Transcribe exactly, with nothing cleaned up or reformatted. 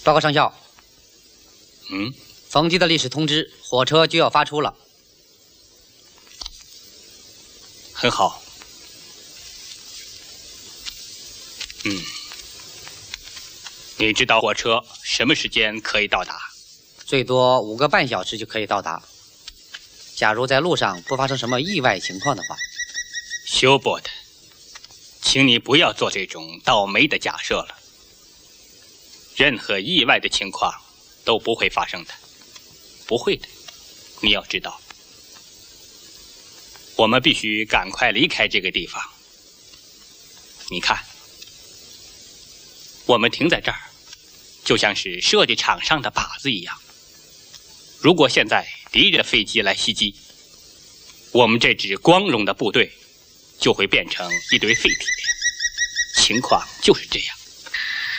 报告上校。 嗯， 逢集的历史通知，火车就要发出了。 很好。嗯，你知道火车什么时间可以到达？ 最多五个半小时就可以到达。假如在路上不发生什么意外情况的话。 休伯特，请你不要做这种倒霉的假设了。任何意外的情况都不会发生的，不会的。你要知道，我们必须赶快离开这个地方。你看，我们停在这儿，就像是射击场上的靶子一样。如果现在敌人的飞机来袭击，我们这支光荣的部队就会变成一堆废铁。情况就是这样。